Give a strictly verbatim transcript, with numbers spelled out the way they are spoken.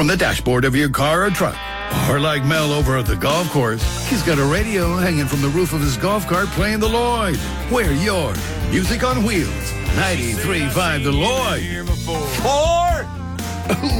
from the dashboard of your car or truck. Or like Mel over at the golf course, he's got a radio hanging from the roof of his golf cart playing the Lloyd. We're your Music on Wheels. ninety-three point five The Lloyd. Four!